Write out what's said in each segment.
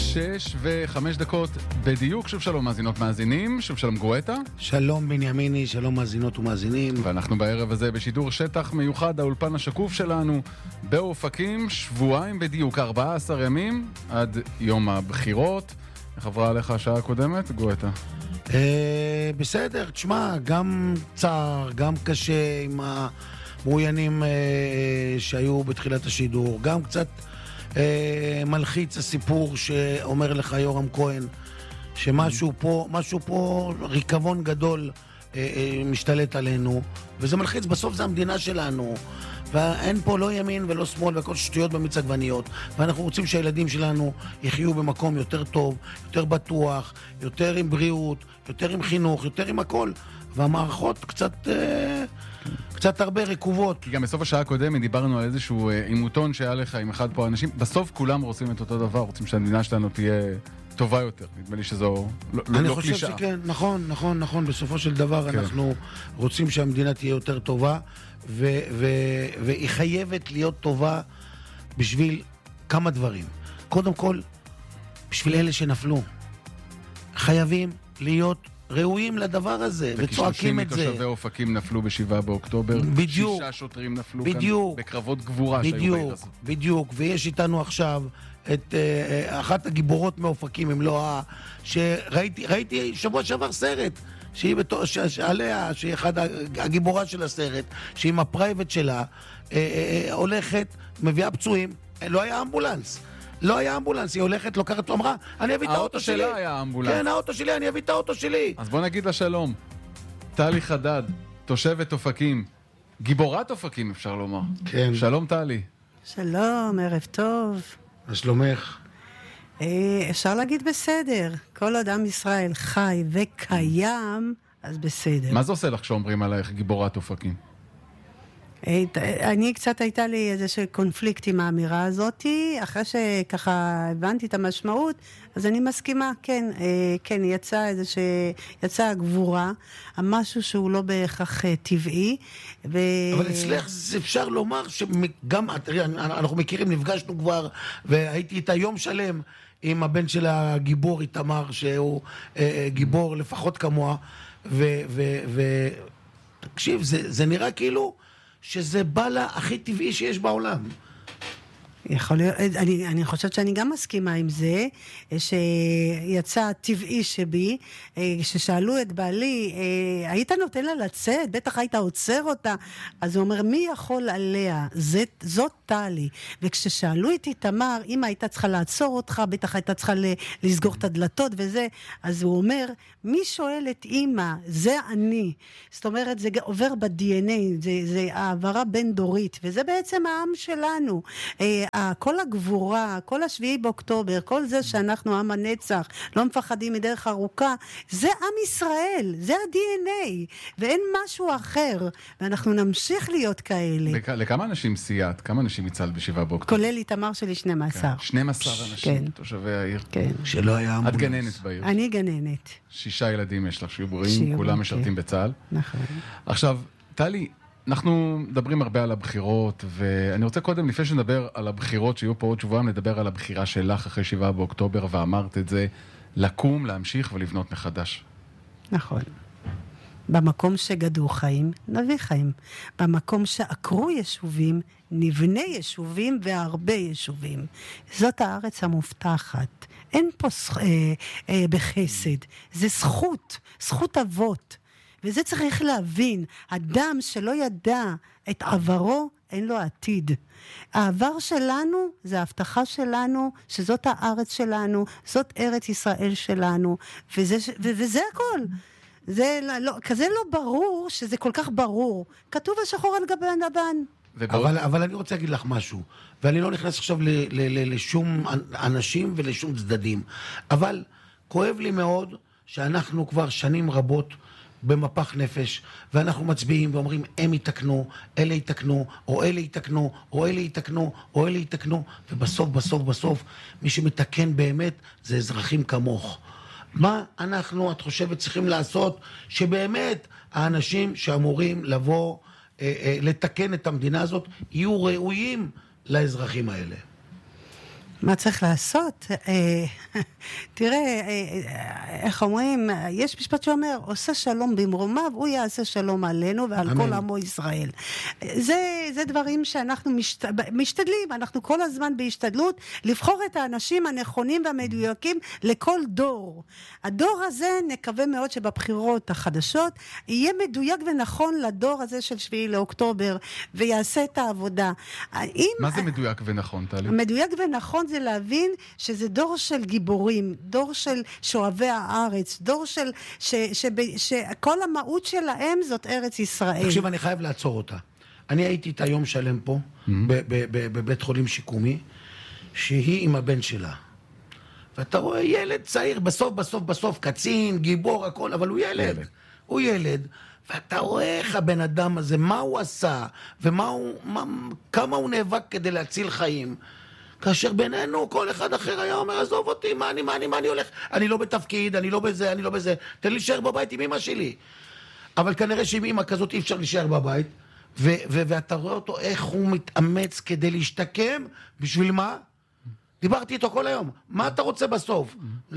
6:05 בדיוק. שוב שלום מאזינות מאזינים, שוב שלום גואטה. שלום בנימיני, שלום מאזינות ומאזינים. ואנחנו בערב הזה בשידור שטח מיוחד, האולפן השקוף שלנו באופקים, שבועיים בדיוק, 14 ימים עד יום הבחירות. איך עברה עליך השעה הקודמת, גואטה? בסדר, תשמע, גם צער, גם קשה עם המרואיינים שהיו בתחילת השידור, גם קצת מלחיץ הסיפור שאומר לך יורם כהן שמשהו פה ריקבון גדול משתלט עלינו, וזה מלחיץ. בסוף זה המדינה שלנו, ואין פה לא ימין ולא שמאל וכל שטויות במיץ עגבניות, ואנחנו רוצים שהילדים שלנו יחיו במקום יותר טוב, יותר בטוח, יותר עם בריאות, יותר עם חינוך, יותר עם הכל, והמערכות קצת הרבה רקובות. כי גם בסוף השעה הקודמת דיברנו על איזשהו עימותון שהיה לך עם אחד פה אנשים, בסוף כולם רוצים את אותו דבר, רוצים שהמדינה שלנו תהיה טובה יותר. נדמה לי שזו לא קלישה. אני חושב שכן, נכון, בסופו של דבר אנחנו רוצים שהמדינה תהיה יותר טובה, והיא חייבת להיות טובה בשביל כמה דברים. קודם כל, בשביל אלה שנפלו. חייבים להיות ראויים לדבר הזה, וצועקים את זה. וכ-30 מתושבי אופקים נפלו ב7 באוקטובר. בדיוק. 6 שוטרים נפלו כאן בקרבות גבורה שהיו בעיר הזאת. בדיוק, ויש איתנו עכשיו את אחת הגיבורות מאופקים, אם לא שראיתי שבוע שעבר סרט, שעליה, שהיא אחת הגיבורה של הסרט, שהיא עם הפרייבט שלה, הולכת, מביאה פצועים, לא היה אמבולנס, היא הולכת, לוקחת, אמרה, אני אביא את האוטו שלי. האוטו שלה היה אמבולנס. כן, האוטו שלי, אני אביא את האוטו שלי. אז בוא נגיד לה שלום. טלי חדד, תושבת אופקים, גיבורת אופקים אפשר לומר. כן. שלום טלי. שלום, ערב טוב. מה שלומך? אפשר להגיד בסדר. כל אדם ישראל חי וקיים, אז בסדר. מה זה עושה לך כשאומרים עלייך גיבורת אופקים? אני קצת הייתה לי איזשהו קונפליקט עם האמירה הזאת, אחרי שככה הבנתי את המשמעות, אז אני מסכימה, כן, יצאה הגבורה, משהו שהוא לא בהכרח טבעי. אבל אצלך אפשר לומר שגם, אנחנו מכירים, נפגשנו כבר, והייתי איתה יום שלם עם הבן של הגיבור איתמר, שהוא גיבור לפחות כמוה, ותקשיב, זה נראה כאילו שזה בא לה הכי טבעי שיש בעולם. יכול להיות, אני חושבת שאני גם מסכימה עם זה, שיצא טבעי שבי, ששאלו את בעלי, היית נותן לה לצאת? בטח היית עוצר אותה. אז הוא אומר, מי יכול עליה? זאת טלי. וכששאלו את איתמר, אמא הייתה צריכה לעצור אותך, בטח הייתה צריכה לסגור את הדלתות וזה, אז הוא אומר, מי שואל את אמא? זה אני. זאת אומרת, זה עובר ב-DNA, זה העברה בין דורית, וזה בעצם העם שלנו. כל הגבורה, כל 7 באוקטובר, כל זה שאנחנו עם הנצח, לא מפחדים מדרך ארוכה, זה עם ישראל, זה ה-DNA, ואין משהו אחר, ואנחנו נמשיך להיות כאלה. לכמה אנשים סייעת? כמה אנשים הצלת ב7 באוקטובר? כולל איתמר שלי 12. 12 אנשים, תושבי העיר. כן. שלא היה אמבולנס. את גננת בעיר. אני גננת. 6 ילדים יש לך שיעורים, כולם משרתים בצה"ל. נכון. עכשיו, טלי, אנחנו מדברים הרבה על הבחירות, ואני רוצה קודם, לפני שנדבר על הבחירות שיהיו פה עוד שבועיים, נדבר על הבחירה שלך אחרי 7 באוקטובר, ואמרת את זה, לקום, להמשיך ולבנות מחדש. נכון. במקום שגדעו חיים, נביא חיים. במקום שעקרו יישובים, נבנה יישובים והרבה יישובים. זאת הארץ המובטחת. אין פה בחסד. זה זכות אבות. וזה צריך להבין, אדם שלא ידע את עברו, אין לו עתיד. העבר שלנו זה ההבטחה שלנו, שזאת הארץ שלנו, זאת ארץ ישראל שלנו, וזה הכל. זה כזה לא ברור, שזה כל כך ברור. כתוב השחור על גבי לבן. אבל אני רוצה להגיד לך משהו, ואני לא נכנס עכשיו לשום אנשים ולשום צדדים, אבל כואב לי מאוד שאנחנו כבר שנים רבות במפח נפש, ואנחנו מצביעים ואומרים, הם יתקנו, אלה יתקנו, או אלה יתקנו, או אלה יתקנו, או אלה יתקנו, ובסוף, מי שמתקן באמת זה אזרחים כמוך. מה אנחנו, את חושבת, צריכים לעשות, שבאמת האנשים שאמורים לבוא, לתקן את המדינה הזאת, יהיו ראויים לאזרחים האלה? מה צריך לעשות? תראה, איך אומרים, יש משפט שאומר, עושה שלום במרומיו, הוא יעשה שלום עלינו ועל כל עמו ישראל. זה דברים שאנחנו משתדלים, אנחנו כל הזמן בהשתדלות, לבחור את האנשים הנכונים והמדויקים לכל דור. הדור הזה נקווה מאוד שבבחירות החדשות, יהיה מדויק ונכון לדור הזה של 7 לאוקטובר, ויעשה את העבודה. מה זה מדויק ונכון, טלי? מדויק ונכון זה להבין שזה דור של גיבורים, דור של שואבי הארץ, דור של שכל המהות שלהם זאת ארץ ישראל. תקשיב, אני חייב לעצור אותה. אני הייתי את היום שלם פה, בבית חולים שיקומי, שהיא עם הבן שלה. ואתה רואה ילד צעיר, בסוף, קצין, גיבור, הכל, אבל הוא ילד. הוא ילד. ואתה רואה איך הבן אדם הזה, מה הוא עשה, כמה הוא נאבק כדי להציל חיים. כאשר בינינו כל אחד אחר היה אומר, עזוב אותי, מה אני הולך? אני לא בתפקיד, אני לא בזה. תן לי להישאר בבית עם אמא שלי. אבל כנראה שעם אמא כזאת אי אפשר להישאר בבית, ואתה רואה אותו איך הוא מתאמץ כדי להשתקם, בשביל מה? דיברתי איתו כל היום. מה אתה רוצה בסוף?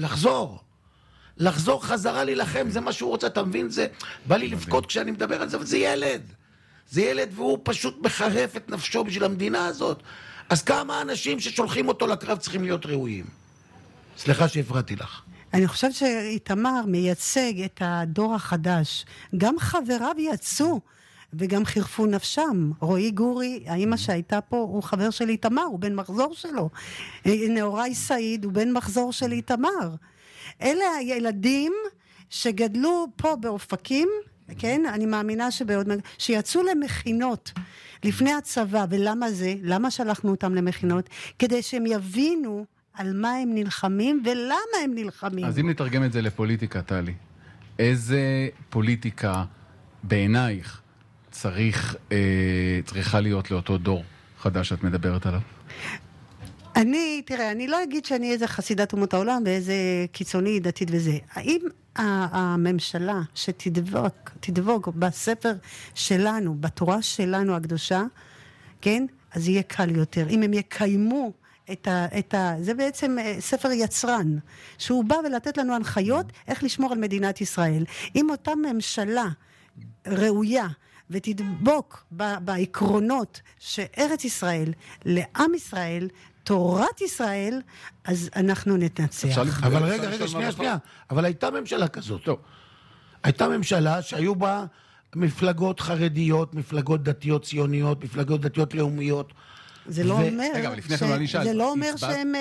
לחזור חזרה להילחם, זה מה שהוא רוצה, אתה מבין? זה בא לי לבכות כשאני מדבר על זה, אבל זה ילד, והוא פשוט מחרף את נפשו בשביל המדינה הזאת. אז כמה אנשים ששולחים אותו לקרב צריכים להיות ראויים? סליחה שהפרעתי לך. אני חושבת שאיתמר מייצג את הדור החדש. גם חבריו יצאו וגם חירפו נפשם. רועי גורי, האמא שהייתה פה, הוא חבר של איתמר, הוא בן מחזור שלו. נאורי סעיד הוא בן מחזור של איתמר. אלה הילדים שגדלו פה באופקים, כן? אני מאמינה שיצאו למכינות לפני הצבא. ולמה זה? למה שלחנו אותם למכינות? כדי שהם יבינו על מה הם נלחמים ולמה הם נלחמים. אז אם נתרגם את זה לפוליטיקה, טלי, איזה פוליטיקה בעינייך צריכה להיות לאותו דור חדש שאת מדברת עליו? תראה, אני לא אגיד שאני איזה חסידת אומות העולם ואיזה קיצוני דתית וזה. האם הממשלה שתדבוק בספר שלנו, בתורה שלנו הקדושה, כן? אז יהיה קל יותר. אם הם יקיימו זה בעצם ספר יצרן, שהוא בא ולתת לנו הנחיות איך לשמור על מדינת ישראל. אם אותה ממשלה ראויה ותדבוק בעקרונות שארץ ישראל, לעם ישראל, תורת ישראל, אז אנחנו נתנצח. אבל רגע, שנייה. אבל הייתה ממשלה כזאת. הייתה ממשלה שהיו בה מפלגות חרדיות, מפלגות דתיות ציוניות, מפלגות דתיות לאומיות. זה לא אומר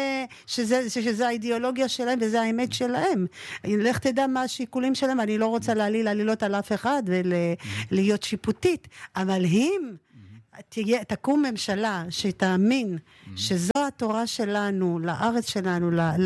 שזה האידיאולוגיה שלהם וזה האמת שלהם. לך תדע מה השיקולים שלהם, אני לא רוצה להעליל עלילות על אף אחד ולהיות שיפוטית, אבל אם תקום ממשלה שתאמין שזו התורה שלנו, לארץ שלנו,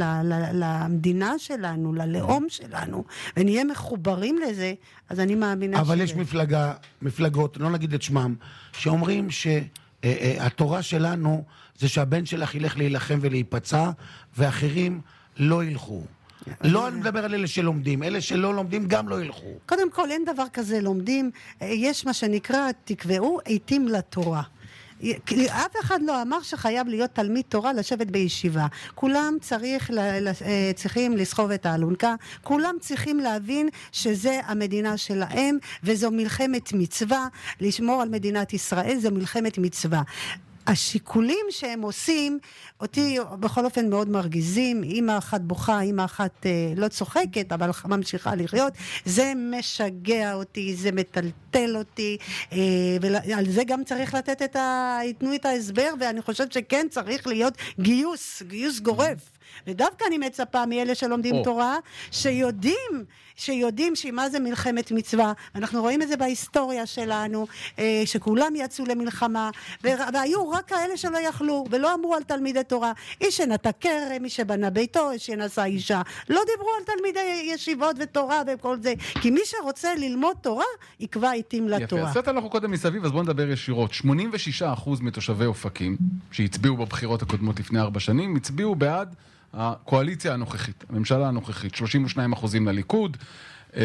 למדינה שלנו, ללאום שלנו, ונהיה מחוברים לזה, אז אני מאמינה אבל יש מפלגות, לא נגיד את שמם, שאומרים שהתורה שלנו זה שהבן שלך ילך להילחם ולהיפצע, ואחרים לא ילכו. לא אני מדבר על אלה שלומדים, אלה שלא לומדים גם לא ילכו. קודם כל, אין דבר כזה לומדים, יש מה שנקרא, תקבעו עיתים לתורה. אף אחד לא אמר שחייב להיות תלמיד תורה לשבת בישיבה. כולם צריכים לסחוב את האלונקה, כולם צריכים להבין שזה המדינה שלהם, וזו מלחמת מצווה, לשמור על מדינת ישראל, זו מלחמת מצווה. השיקולים שהם עושים, אותי בכל אופן מאוד מרגיזים, אמא אחת בוכה, אמא אחת לא צוחקת, אבל ממשיכה לחיות, זה משגע אותי, זה מטלטל אותי, ועל זה גם צריך לתת יתנו את ההסבר, ואני חושבת שכן צריך להיות גיוס גורף. ודווקא אני מצפה מאלה שלומדים תורה, שיודעים שמה זה מלחמת מצווה. אנחנו רואים את זה בהיסטוריה שלנו, שכולם יצאו למלחמה, והיו רק כאלה שלא יכלו, ולא אמרו על תלמידי תורה. איש שנטע כרם, מי שבנה ביתו, איש שנשא אישה. לא דיברו על תלמידי ישיבות ותורה וכל זה. כי מי שרוצה ללמוד תורה, יקבע עיתים לתורה. יפה, עשית אנחנו קודם מסביב, אז בואו נדבר ישירות. 86% מתושבי אופקים, שהצביעו בבחירות הקודמות לפני 4 שנים, הצביעו בעד הקואליציה הנוכחית, הממשלה הנוכחית, 32% לליכוד, 38%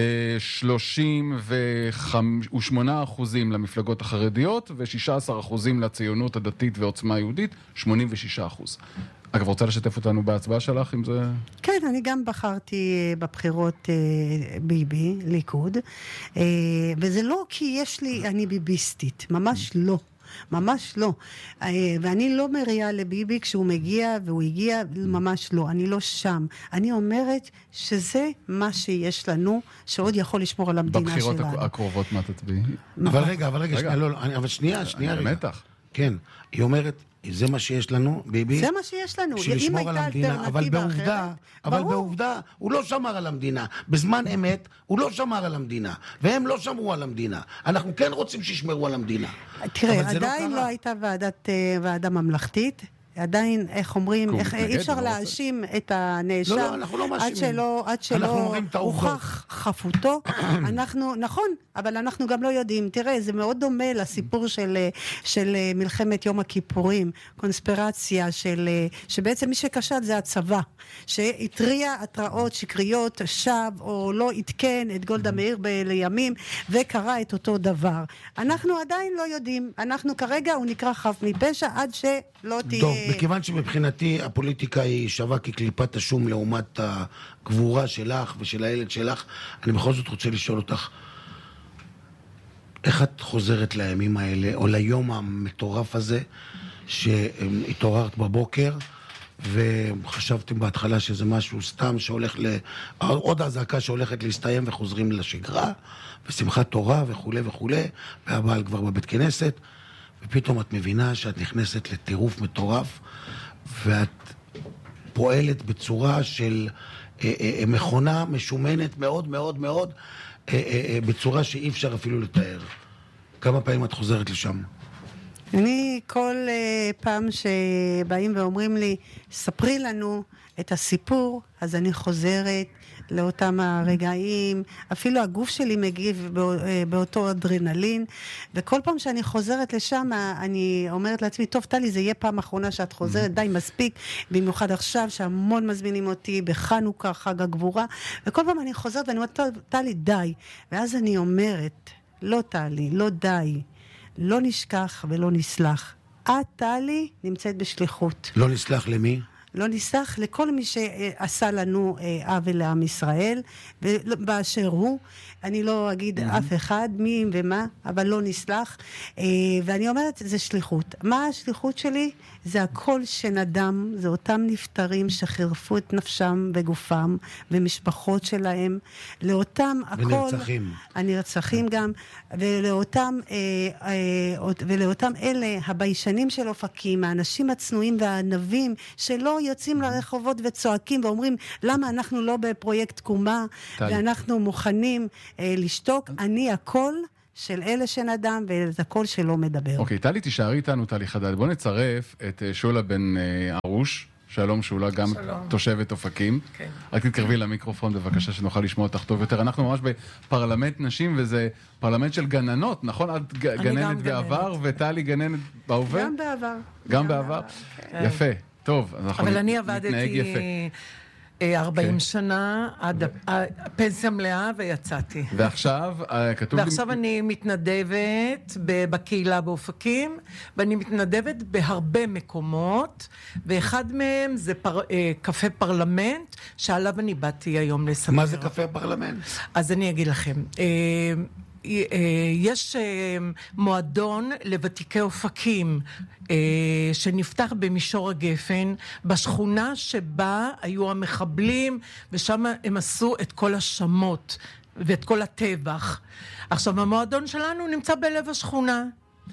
למפלגות החרדיות, ו16% לציונות הדתית ועוצמה יהודית, 86%. אגב, רוצה לשתף אותנו בהצבעה שלך, אם זה... כן, אני גם בחרתי בבחירות ביבי, ליכוד, וזה לא כי יש לי, אני ביביסטית, ממש לא. ממש לא. ואני לא מריעה לביבי כשהוא מגיע, והוא הגיע, ממש לא. אני לא שם. אני אומרת שזה מה שיש לנו, שעוד יכול לשמור על המדינה שלנו. בבחירות הקרובות מה תצביעי? אבל רגע, אבל שנייה רגע. מתח. כן, היא אומרת, זה מה שיש לנו, ביבי. זה מה שיש לנו. שישמור על המדינה, אבל בעובדה, הוא לא שמר על המדינה. בזמן אמת, הוא לא שמר על המדינה. והם לא שמרו על המדינה. אנחנו כן רוצים שישמרו על המדינה. תראה, עדיין לא הייתה ועדה ממלכתית. עדיין, איך אומרים, אי אפשר להאשים את הנאשם. לא, אנחנו לא מאשימים. עד שלא הוכח חפותו. נכון, אבל אנחנו גם לא יודעים. תראה, זה מאוד דומה לסיפור של מלחמת יום הכיפורים, קונספירציה שבעצם מי שקשת זה הצבא, שהתריע התראות שקריות, שב או לא התקן את גולדה מאיר לימים, וקרא את אותו דבר. אנחנו עדיין לא יודעים. אנחנו כרגע, הוא נקרא חף מפשע, עד שלא תהיה... טוב, מכיוון שמבחינתי הפוליטיקה היא שווה כקליפת השום לעומת הגבורה שלך ושל הילד שלך, אני בכל זאת רוצה לשאול אותך, איך את חוזרת לימים האלה, או ליום המטורף הזה, שהתעוררת בבוקר, וחשבתם בהתחלה שזה משהו סתם שהולך עוד הזעקה שהולכת להסתיים וחוזרים לשגרה, ושמחת תורה וכו' וכו', והבעל כבר בבית כנסת, ופתאום את מבינה שאת נכנסת לטירוף מטורף, ואת פועלת בצורה של מכונה משומנת מאוד מאוד מאוד, בצורה שאי אפשר אפילו לתאר. כמה פעמים את חוזרת לשם? אני כל פעם שבאים ואומרים לי, ספרי לנו את הסיפור, אז אני חוזרת לאותם הרגעים, אפילו הגוף שלי מגיב באותו אדרנלין, וכל פעם שאני חוזרת לשם, אני אומרת לעצמי, טוב, טלי, זה יהיה פעם אחרונה שאת חוזרת, די מספיק, במיוחד עכשיו, שהמון מזמינים אותי בחנוכה, חג הגבורה, וכל פעם אני חוזרת ואני אומרת, טלי, די. ואז אני אומרת, לא טלי, לא די, לא נשכח ולא נסלח. את, טלי, נמצאת בשליחות. לא נסלח למי? לא נסלח לכל מי שעשה לנו עוול לעם ישראל, ובאשר הוא, אני לא אגיד אף אחד, מי ומה, אבל לא נסלח. ואני אומרת, זה שליחות. מה השליחות שלי? זה הכל שנדם, זה אותם נפטרים שחירפו את נפשם וגופם, ומשפחות שלהם, לאותם הכל... ונרצחים. הנרצחים גם, ולאותם אלה, הביישנים של אופקים, האנשים הצנועים והענבים, שלא יוצאים לרחובות וצועקים ואומרים, למה אנחנו לא בפרויקט תקומה, ואנחנו מוכנים לשתוק, אני הכל של אלה שנדם, וזה הכל שלא מדבר. אוקיי, טלי, תישארי איתנו, טלי חדד. בוא נצרף את שולה בן ארוש, שלום שולה, גם תושבת אופקים. כן. רק תתקרבי למיקרופון בבקשה שנוכל לשמוע אותך טוב יותר. אנחנו ממש בפרלמנט נשים, וזה פרלמנט של גננות, נכון? את גננת בעבר, וטלי גננת בהווה? גם בעבר. גם בעבר? יפה. טוב, אז אנחנו אבל אני נתנהג יפה. 40 שנה, עד הפנסיה מלאה, ויצאתי. ועכשיו, כתוב... ועכשיו אני מתנדבת בקהילה באופקים, ואני מתנדבת בהרבה מקומות, ואחד מהם זה קפה פרלמנט, שעליו אני באתי היום לספר. מה זה קפה פרלמנט? אז אני אגיד לכם. יש מועדון לוותיקי אופקים שנפתח במישור הגפן, בשכונה שבה היו המחבלים, ושם הם עשו את כל השמות ואת כל הטבח. עכשיו, המועדון שלנו נמצא בלב השכונה.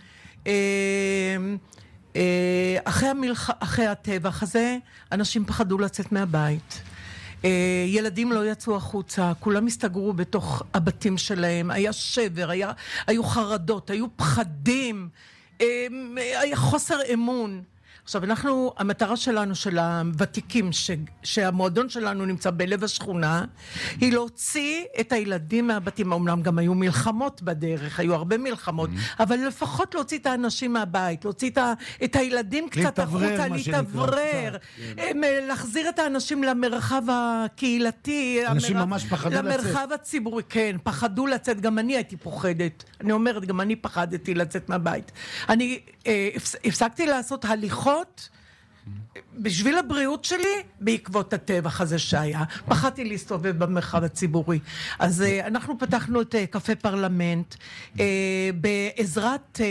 אחרי הטבח הזה, אנשים פחדו לצאת מהבית. ילדים לא יצאו החוצה, כולם הסתגרו בתוך הבתים שלהם, היה שבר, היו חרדות, היו פחדים, היה חוסר אמון. עכשיו, המטרה שלנו, של הוותיקים, שהמועדון שלנו נמצא בלב השכונה, היא להוציא את הילדים מהבתים. אומנם גם היו מלחמות בדרך, היו הרבה מלחמות, אבל לפחות להוציא את האנשים מהבית, להוציא את הילדים קצת החוצה, להתאוורר, להחזיר את האנשים למרחב הקהילתי, אנשים ממש פחדו לצאת. למרחב הציבורי, כן, פחדו לצאת, גם אני הייתי פוחדת. אני אומרת, גם אני פחדתי לצאת מהבית. אני הפסקתי לעשות הליכות בשביל הבריאות שלי, בעקבות הטבח הזה שהיה. פחדתי להסתובב במרחב הציבורי. אז אנחנו פתחנו את קפה פרלמנט, בעזרת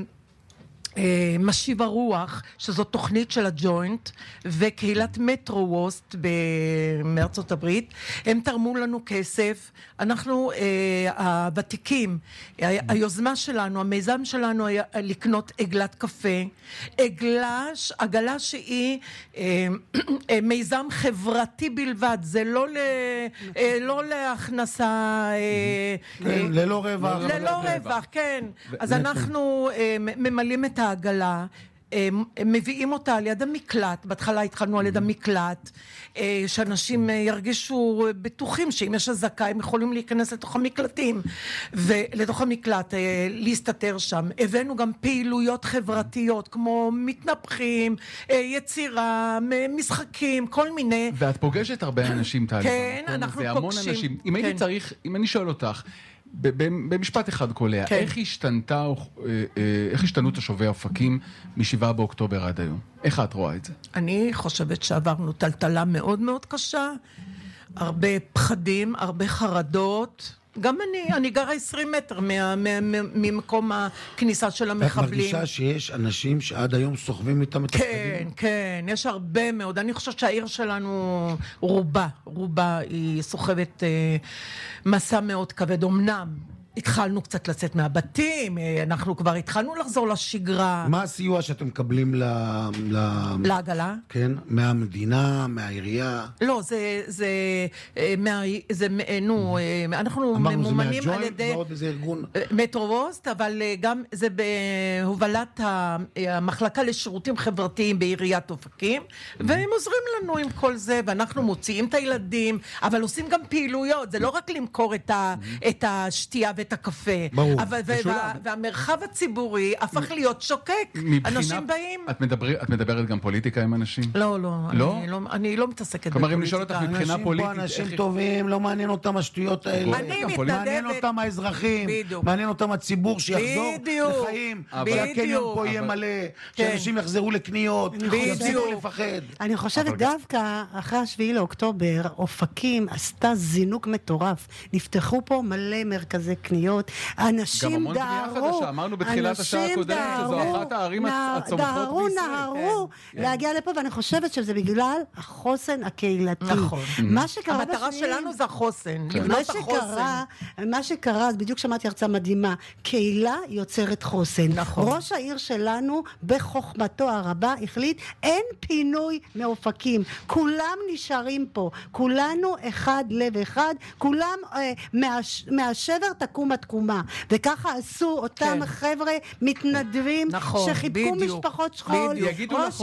משיב הרוח, שזו תוכנית של הג'וינט, וקהילת מטרו ווסט מארצות הברית. הם תרמו לנו כסף. אנחנו, הוותיקים, היוזמה שלנו, המיזם שלנו היה לקנות עגלת קפה. עגלה שהיא מיזם חברתי בלבד. זה לא להכנסה... ללא רווח. ללא רווח, כן. אז אנחנו ממלאים את העגלה, מביאים אותה על יד המקלט, בהתחלה התחלנו על יד המקלט, שאנשים ירגישו בטוחים שאם יש הזקה הם יכולים להיכנס לתוך המקלטים, ולתוך המקלט להסתתר שם. הבאנו גם פעילויות חברתיות כמו מתנפחים, יצירה, משחקים, כל מיני. ואת פוגשת הרבה אנשים, טלי. כן, אנחנו פוגשים. אם הייתי צריך, אם אני שואל אותך, במשפט אחד קולע, איך השתנו תושבי אופקים מ7 באוקטובר עד היום? איך את רואה את זה? אני חושבת שעברנו טלטלה מאוד מאוד קשה, הרבה פחדים, הרבה חרדות. גם אני גרה 20 מטר ממקום הכניסה של המחבלים. את מרגישה שיש אנשים שעד היום סוחבים איתם את הפחדים? כן, יש הרבה מאוד. אני חושבת שהעיר שלנו רובה היא סוחבת מסע מאוד כבד. אמנם התחלנו קצת לצאת מהבתים, אנחנו כבר התחלנו לחזור לשגרה. מה הסיוע שאתם מקבלים לעגלה? כן, מהמדינה, מהעירייה? לא, אנחנו ממומנים על ידי מטרו ווסט, אבל גם זה בהובלת המחלקה לשירותים חברתיים בעיריית אופקים, והם עוזרים לנו עם כל זה, ואנחנו מוציאים את הילדים, אבל עושים גם פעילויות, זה לא רק למכור את השתייה ואת הקפה. ברור. והמרחב הציבורי הפך להיות שוקק. אנשים באים... את מדברת גם פוליטיקה עם אנשים? לא, אני לא מתעסקת בפוליטיקה. כלומר, אם לשאול אותך מבחינה פוליטית... אנשים טובים, לא מעניין אותם השטויות האלה. אני מתנדבת. מעניין אותם האזרחים, מעניין אותם הציבור שיחזור לחיים, והקניון פה יהיה מלא, שאנשים יחזרו לקניות, יפסיקו לפחד. אני חושבת דווקא אחרי 7 לאוקטובר, אופקים עשתה זינוק מטורף. נפתחו פה מלא מרכזי קניות. אנשים דהרו, אמרנו בתחילת השעה הקודמת, שזו אחת הערים הצומחות בישראל. נהרו להגיע לפה, ואני חושבת שזה בגלל החוסן הקהילתי. נכון. המטרה שלנו זה החוסן, לבנות החוסן. מה שקרה, אז בדיוק שמעתי הרצאה מדהימה, קהילה יוצרת חוסן. נכון. ראש העיר שלנו, בחוכמתו הרבה, החליט, אין פינוי מאופקים. כולם נשארים פה. כולנו אחד לב אחד. כולם מהשבר תקום התקומה. וככה עשו אותם חבר'ה מתנדבים, שחיבקו משפחות שכול. ראש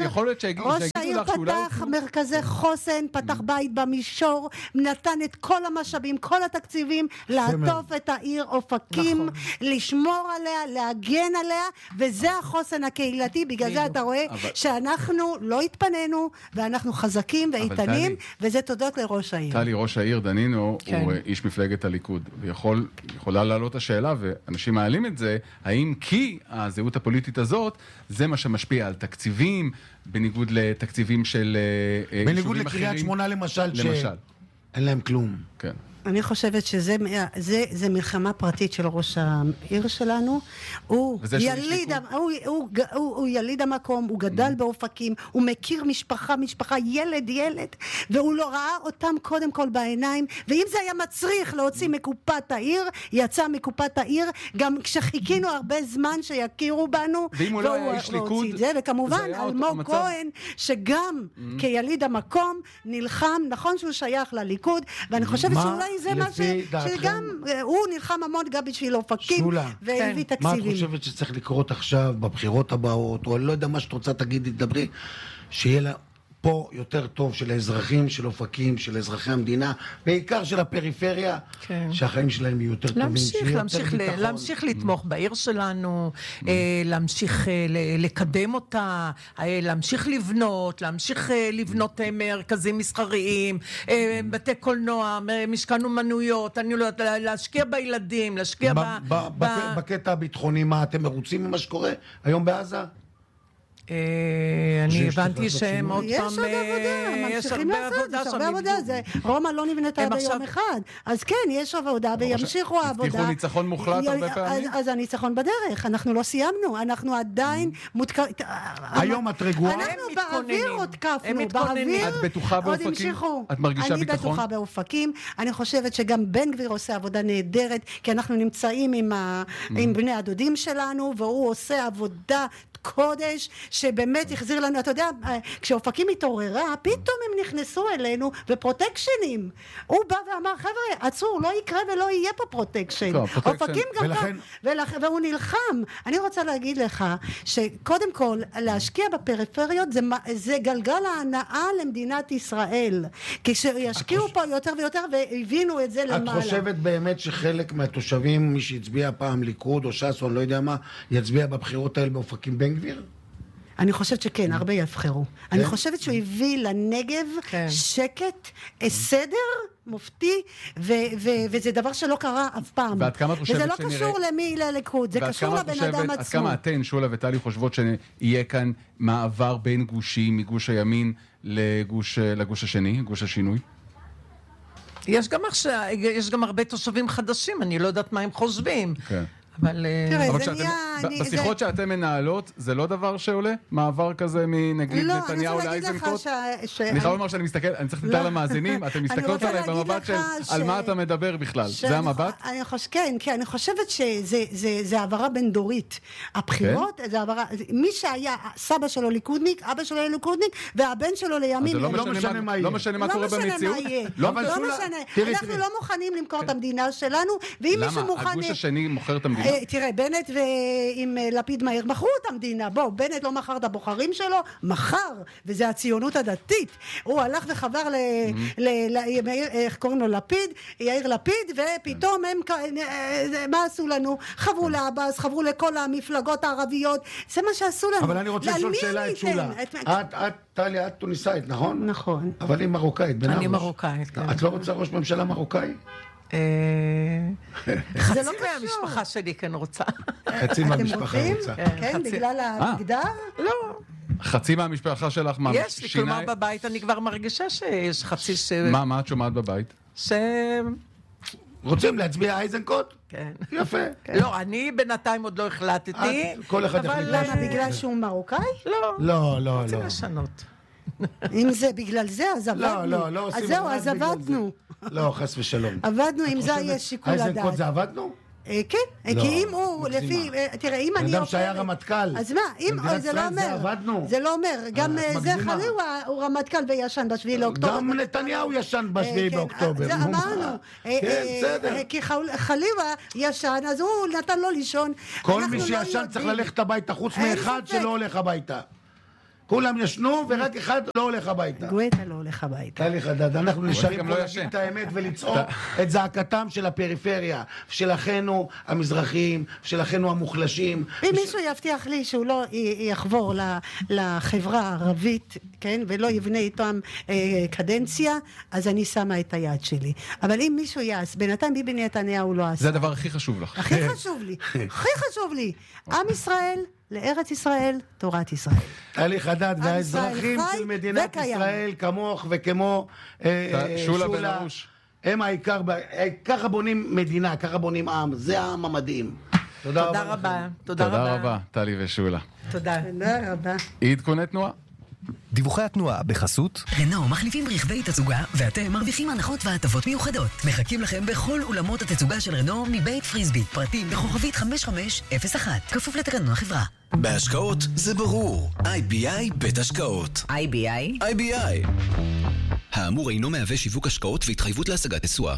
העיר פתח מרכזי חוסן, פתח בית במישור, נתן את כל המשאבים, כל התקציבים, לעטוף את העיר אופקים, לשמור עליה, להגן עליה, וזה החוסן הקהילתי. בגלל זה אתה רואה שאנחנו לא התפנינו, ואנחנו חזקים ואיתנים, וזה תודות לראש העיר. טלי, ראש העיר דנינו הוא איש מפלגת הליכוד, ויכולה לעלות השאלה, ואנשים מעלים את זה, האם כי הזהות הפוליטית הזאת, זה מה שמשפיע על תקציבים, בניגוד לתקציבים של בניגוד לקריית שמונה למשל, שאין להם כלום. כן. אני חושבת שזה מלחמה פרטית של ראש העיר שלנו. הוא יליד המקום, הוא גדל באופקים, הוא מכיר משפחה, ילד, והוא לא ראה אותם קודם כל בעיניים, ואם זה היה מצריך להוציא מקופת העיר, יצא מקופת העיר, גם כשחיכינו הרבה זמן שיכירו בנו, ואם הוא לא היה איש ליכוד, וכמובן אלמוג כהן, שגם כיליד המקום נלחם, נכון שהוא שייך לליכוד, ואני חושבת שאולי זה מה שגם הוא נלחם המון גם בשביל אופקים והביא תקציבים. מה את חושבת שצריך לקרות עכשיו בבחירות הבאות, או אני לא יודע מה שאת רוצה תגידי, תדברי, שיהיה לה פה יותר טוב של האזרחים, של אופקים, של אזרחי המדינה, בעיקר של הפריפריה, שהחיים שלהם יהיו יותר טובים, להמשיך לתמוך בעיר שלנו, להמשיך לקדם אותה, להמשיך לבנות מרכזים מסחריים, בתי קולנוע, משכן אומנויות, להשקיע בילדים, להשקיע בקטע הביטחוני, מה אתם מרוצים ממה שקורה היום בעזה? אני הבנתי שהם עוד פעם... יש עוד עבודה, ממשיכים לעשות, יש הרבה עבודה. רומא לא נבנתה ביום אחד. אז כן, יש עבודה וימשיכו העבודה. הבטיחו ניצחון מוחלט הרבה פעמים. אז הניצחון בדרך, אנחנו לא סיימנו, אנחנו עדיין היום את רגועה? אנחנו באוויר עוד קפנו, באוויר. את בטוחה באופקים? את מרגישה ביטחון? אני בטוחה באופקים. אני חושבת שגם בן גביר עושה עבודה נהדרת, כי אנחנו נמצאים עם בני הדודים שלנו, והוא עושה עבודה קודש, שבאמת החזיר לנו, אתה יודע, כשאופקים התעוררה, פתאום הם נכנסו אלינו בפרוטקשנים. הוא בא ואמר, חבר'ה, עצור, לא יקרה ולא יהיה פה פרוטקשן. אופקים גם כך, והוא נלחם. אני רוצה להגיד לך, שקודם כל, להשקיע בפריפריות, זה גלגל ההנאה למדינת ישראל. כשישקיעו פה יותר ויותר, והבינו את זה למעלה. את חושבת באמת שחלק מהתושבים, מי שהצביע פעם ליכוד או ש"ס, או אני לא יודע מה, יצביע בבחירות האלה באופקים בן גביר? אני חושבת שכן, הרבה יבחרו. אני חושבת שהוא הביא לנגב שקט, סדר מופתי, וזה דבר שלא קרה אף פעם. ועד כמה את חושבת וזה לא קשור למי לליכוד, זה קשור לבן אדם עצמו. עד כמה אתן, שולה וטלי, חושבות שיהיה כאן מעבר בין גושים, מגוש הימין לגוש השני, גוש השינוי? יש גם הרבה תושבים חדשים, אני לא יודעת מה הם חושבים. כן. אבל בשיחות שאתם מנהלות, זה לא דבר שעולה? מעבר כזה מנגיד נתניהו לאיזנקוט? אני חייב לומר שאני מסתכל, אני צריך לתאר למאזינים, אתם מסתכלות עליי במבט של על מה אתה מדבר בכלל, זה המבט? כן, כי אני חושבת שזה העברה בין דורית. הבחירות, זה העברה, מי שהיה סבא שלו ליכודניק, אבא שלו ליכודניק, והבן שלו לימין. לא משנה מה קורה במציאות? לא משנה, אנחנו לא מוכנים למכור את המדינה שלנו, ואם מישהו מוכן... למה? הגוש השני מוכר את המדינה? תראה, בנט ועם לפיד מהיר מכרו את המדינה. בוא, בנט לא מכר את הבוחרים שלו, מכר, וזה הציונות הדתית. הוא הלך וחבר איך קוראים לו? לפיד, יאיר לפיד, ופתאום הם, מה עשו לנו? חברו לאבאס, חברו לכל המפלגות הערביות, זה מה שעשו לנו. אבל אני רוצה לשאול שאלה את שולה. את, טלי, את טוניסאית, נכון? נכון. אבל היא מרוקאית. אני מרוקאית, כן. את לא רוצה ראש ממשלה מרוקאי? חצי מהמשפחה שלי כן רוצה. חצי מהמשפחה רוצה. כן, בגלל המגדר? לא. חצי מהמשפחה שלך מה? יש לי, כלומר בבית אני כבר מרגישה שיש חצי ש... מה את שומעת בבית? רוצים להצביע איזנקוט? כן. יפה. לא, אני בינתיים עוד לא החלטתי. כל אחד החליט. למה, בגלל שהוא מרוקאי? לא. לא. רוצים לשנות. אם זה בגלל זה, אז עבדנו. לא עושים אז זהו, אז עבדנו. לא, חס ושלום. עבדנו, אם זה יש שיקול לדעת. איזנקוט זה עבדנו? כן, כי אם הוא, לפי, תראה, אם אני... אדם שהיה רמטכ"ל. אז מה, זה לא אומר. זה לא אומר. גם זה חליווה הוא רמטכ"ל וישן בשביעי לאוקטובר. גם נתניהו ישן בשביעי באוקטובר. זה אמרנו. כן, בסדר. כי חליווה ישן, אז הוא נתן לו לישון. כל מי שישן צריך ללכת הביתה, חוץ מאחד שלא הולך הביתה. כולם ישנו ורק אחד לא הולך הביתה. גואטה לא הולך הביתה. תהליך הדד, אנחנו נשארים פה להגיד את האמת ולצעוק את זעקתם של הפריפריה, של אחינו המזרחיים, של אחינו המוחלשים. אם מישהו יבטיח לי שהוא לא יחבור לחברה הערבית, כן, ולא יבנה איתם קדנציה, אז אני שמה את היד שלי. אבל אם מישהו יעש, בינתיים ביבי נתניהו לא עשה. זה הדבר הכי חשוב לך. הכי חשוב לי. הכי חשוב לי. עם ישראל, לארץ ישראל, תורת ישראל. תהליך הדת והאזרחים של מדינת ישראל, כמוך וכמו שולה בן ארוש. הם העיקר, ככה בונים מדינה, ככה בונים עם, זה העם המדהים. תודה רבה. תודה רבה, טלי ושולה. תודה רבה. עדכוני תנועה. דיווחי התנועה בחסות רנו מחליפים רכבי תצוגה ואתם מרוויחים הנחות והטבות מיוחדות. מחכים לכם בכל אולמות התצוגה של רנו מבית פריסבי. פרטים בכוכבית 5501. כפוף לתקנון החברה. בהשקעות זה ברור. IBI בית השקעות. IBI. האמור אינו מהווה שיווק השקעות והתחייבות להשגת תשואה.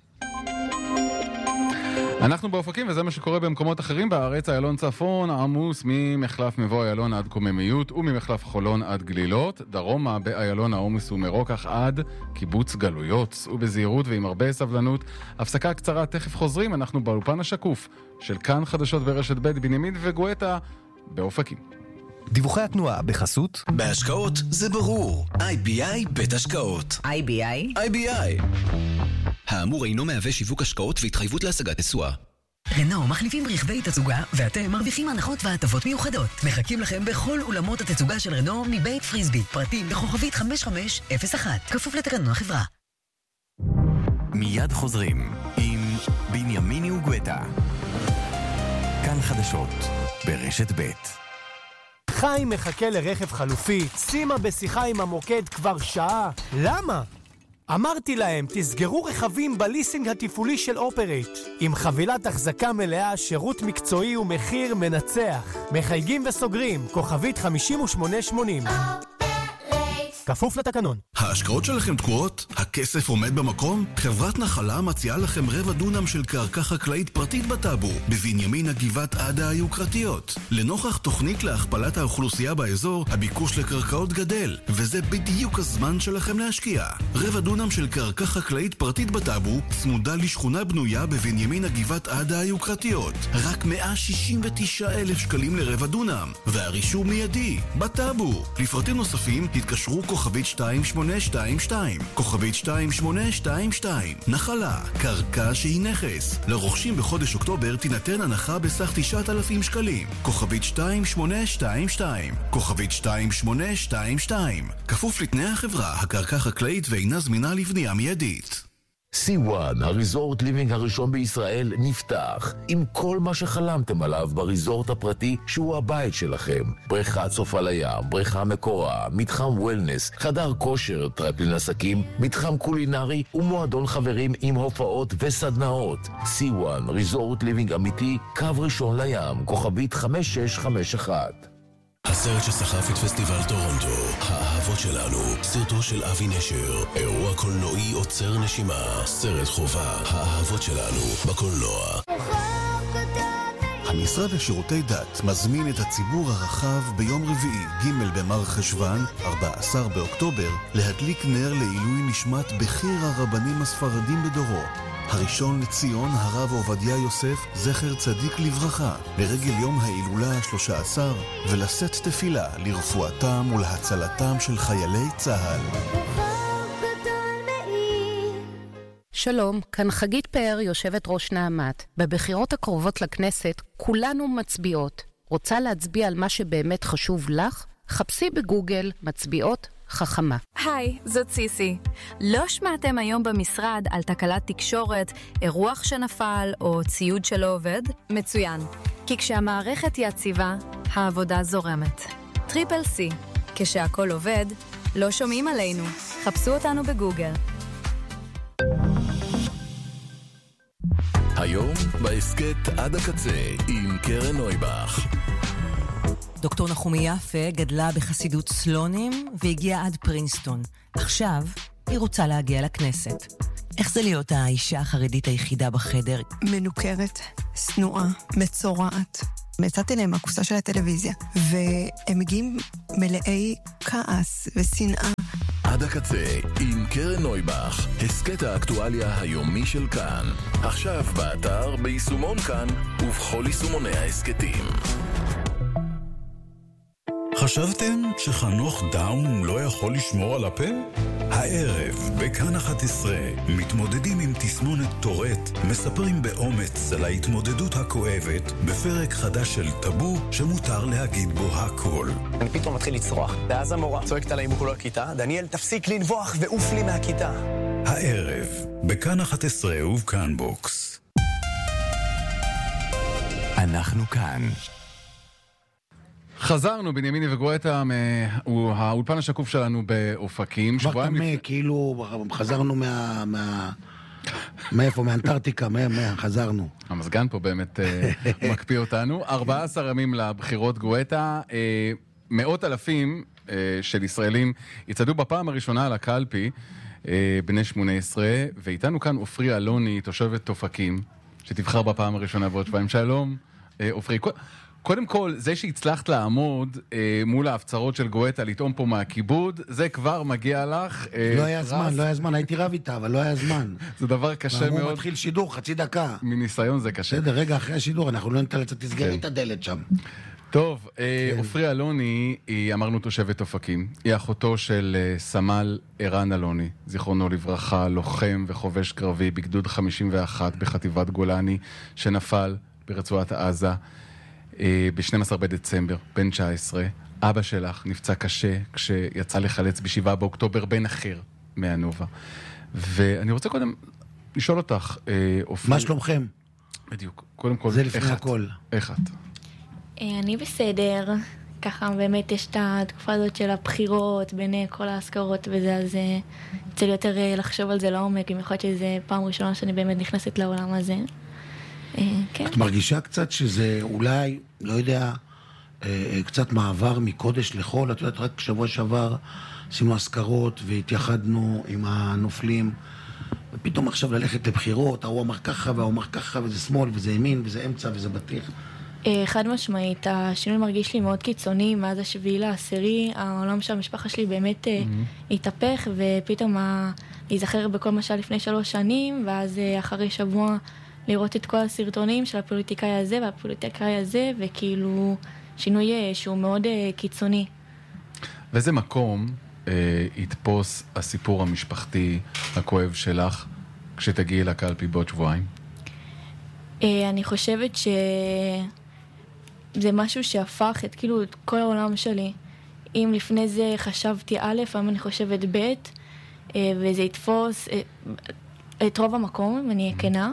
אנחנו באופקים, וזה מה שקורה במקומות אחרים בארץ. איילון צפון עמוס ממחלף מבוא איילון עד קוממיות וממחלף חולון עד גלילות. דרומה באיילון העומס ומרוקח עד קיבוץ גלויות. סעו בזהירות ועם הרבה סבלנות. הפסקה קצרה, תכף חוזרים. אנחנו באולפן השקוף של כאן חדשות ברשת ב' בנימין וגואטה באופקים. דיווחי התנועה בחסות בהשקעות זה ברור. IBI בית השקעות. IBI. האמור אינו מהווה שיווק השקעות והתחייבות להשגת תשואה. רנו מחליפים רכבי תצוגה, ואתם מרוויחים הנחות והטבות מיוחדות. מחכים לכם בכל אולמות התצוגה של רנו מבית פריסבי. פרטים בכוכבית 5501. כפוף לתקנון החברה. מיד חוזרים עם בנימיני וגואטה. כאן חדשות ברשת ב'. חיים מחכה לרכב חלופי, שימה בשיחה עם המוקד כבר שעה. למה? אמרתי להם, תסגרו רכבים בליסינג התפעולי של אופרייט. עם חבילת החזקה מלאה, שירות מקצועי ומחיר מנצח. מחייגים וסוגרים, כוכבית 5880. כפוף לתקנון. ההשקעות שלכם תקועות? הכסף עומד במקום? חברת נחלה מציעה לכם רבע דונם של קרקע חקלאית פרטית בטאבו, בבנימין הגבעת עדה היוקרתיות. לנוכח תוכנית להכפלת האוכלוסייה באזור, הביקוש לקרקעות גדל, וזה בדיוק הזמן שלכם להשקיע. רבע דונם של קרקע חקלאית פרטית בטאבו, צמודה לשכונה בנויה בבנימין הגבעת עדה היוקרתיות. רק 169,000 שקלים לרבע דונם, והרישום מיידי, בטאבו. לפרטים נוספים התקשרו כוכבית 2822, כוכבית 2822. נחלה, קרקע שהיא נכס. לרוכשים בחודש אוקטובר תינתן הנחה בסך 9,000 שקלים. כוכבית 2822, כוכבית 2822. כפוף לתנאי החברה, הקרקע חקלאית ואינה זמינה לבנייה מיידית. C1, הריזורט ליבינג הראשון בישראל, נפתח עם כל מה שחלמתם עליו בריזורט הפרטי שהוא הבית שלכם. בריכת סוף על הים, בריכה מקורה, מתחם וולנס, חדר כושר, טרפלין עסקים, מתחם קולינרי ומועדון חברים עם הופעות וסדנאות. C1, ריזורט ליבינג אמיתי, קו ראשון לים, כוכבית 5651. הסרט שסחף את פסטיבל טורונטו, האהבות שלנו, סרטו של אבי נשר, אירוע קולנועי עוצר נשימה, סרט חובה, האהבות שלנו, בקולנוע. המשרד לשירותי דת מזמין את הציבור הרחב ביום רביעי, ג' במר חשוון, 14 באוקטובר, להדליק נר לעילוי נשמת בכיר הרבנים הספרדים בדורו. הראשון לציון, הרב עובדיה יוסף, זכר צדיק לברכה, לרגל יום ההילולה ה-13, ולשאת תפילה לרפואתם ולהצלתם של חיילי צה"ל. שלום, כאן חגית פאר, יושבת ראש נעמת. בבחירות הקרובות לכנסת, כולנו מצביעות. רוצה להצביע על מה שבאמת חשוב לך? חפשי בגוגל מצביעות חכמה. היי, זאת סיסי. לא שמעתם היום במשרד על תקלת תקשורת, אירוח שנפל או ציוד שלא עובד? מצוין. כי כשהמערכת יציבה, העבודה זורמת. טריפל C. כשהכל עובד, לא שומעים עלינו. חפשו אותנו בגוגל. היום בהסקט עד הקצה עם קרן נויבך. דוקטור נחומי יפה גדלה בחסידות סלונים והגיעה עד פרינסטון. עכשיו היא רוצה להגיע לכנסת. איך זה להיות האישה החרדית היחידה בחדר? מנוכרת, סנועה, מצורעת. מצאתי להם הקופסה של הטלוויזיה, והם מגיעים מלאי כעס ושנאה. עד הקצה עם קרן נויבך, הסקט האקטואליה היומי של כאן. עכשיו באתר, ביישומון כאן ובכל יישומוני ההסקטים. חשבתם שחנוך דאון לא יכול לשמור על הפה? הערב, בכאן 11, מתמודדים עם תסמונת טורט, מספרים באומץ על ההתמודדות הכואבת, בפרק חדש של טאבו שמותר להגיד בו הכל. אני פתאום מתחיל לצרוח, ואז המורה צועקת עליי מול הכיתה, דניאל, תפסיק לנבוח ועוף לי מהכיתה. הערב, בכאן 11 ובכאן בוקס. אנחנו כאן. חזרנו, בנימיני וגואטה, הוא האולפן השקוף שלנו באופקים. כבר קמה, כאילו חזרנו מאיפה? מאנטרקטיקה, חזרנו. המסגן פה באמת מקפיא אותנו. 14 ימים לבחירות גואטה, מאות אלפים של ישראלים יצעדו בפעם הראשונה לקלפי, בני 18, ואיתנו כאן אופרי אלוני, תושבת אופקים, שתבחר בפעם הראשונה בעוד שבועיים. שלום, אופרי. קודם כל, זה שהצלחת לעמוד מול ההפצרות של גואטה, לטעום פה מהכיבוד, זה כבר מגיע לך. לא היה זמן, הייתי רב איתה, אבל לא היה זמן. זה דבר קשה מאוד. הוא מתחיל שידור, חצי דקה. מניסיון זה קשה. בסדר, רגע אחרי השידור, אנחנו לא נתן לצאת, תסגרי את הדלת שם. טוב, עופרי אלוני, היא אמרנו תושבת אופקים. היא אחותו של סמל ערן אלוני, זיכרונו לברכה, לוחם וחובש קרבי בגדוד 51 בחטיבת גולני, שנפל ברצועת עזה ב-12 בדצמבר, בן 19. אבא שלך נפצע קשה כשיצא לחלץ ב7 באוקטובר בן אחר מהנובה. ואני רוצה קודם לשאול אותך, עופרי... מה שלומכם? בדיוק. קודם כל, זה לפני הכל. איך את? אני בסדר. ככה באמת יש את התקופה הזאת של הבחירות בין כל ההזכרות וזה, אז יצא לי יותר לחשוב על זה לעומק, במיוחד שזה פעם ראשונה שאני באמת נכנסת לעולם הזה. כן. את מרגישה קצת שזה אולי, לא יודע, קצת מעבר מקודש לחול? את יודעת, רק שבוע שעבר עשינו הזכרות והתייחדנו עם הנופלים, ופתאום עכשיו ללכת לבחירות, הוא אמר ככה והוא אמר ככה, וזה שמאל וזה ימין וזה אמצע וזה בטיח. חד משמעית, השינוי מרגיש לי מאוד קיצוני. מאז 7/10, העולם של המשפחה שלי באמת התהפך, ופתאום להיזכר בכל מה שהיה לפני 3 שנים, ואז אחרי שבוע לראות את כל הסרטונים של הפוליטיקאי הזה והפוליטיקאי הזה, וכאילו שינוי שהוא מאוד קיצוני. ואיזה מקום יתפוס הסיפור המשפחתי הכואב שלך כשתגיעי לקלפי בעוד שבועיים? אני חושבת זה משהו שהפך את כאילו את כל העולם שלי. אם לפני זה חשבתי א', היום אני חושבת ב', וזה יתפוס את רוב המקום, אם אני אכנה.